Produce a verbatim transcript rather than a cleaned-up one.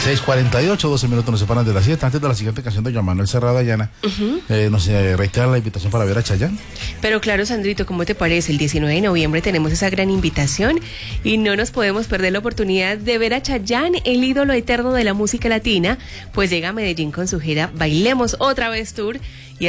seis cuarenta y ocho, doce minutos nos separan de las siete. Antes de la siguiente canción de Joan Manuel Serrat Dayana, uh-huh. eh, nos eh, reitera la invitación para ver a Chayanne. Pero claro, Sandrito, ¿cómo te parece? El diecinueve de noviembre tenemos esa gran invitación y no nos podemos perder la oportunidad de ver a Chayanne, el ídolo eterno de la música latina, pues llega a Medellín con su gira Bailemos Otra Vez Tour. Y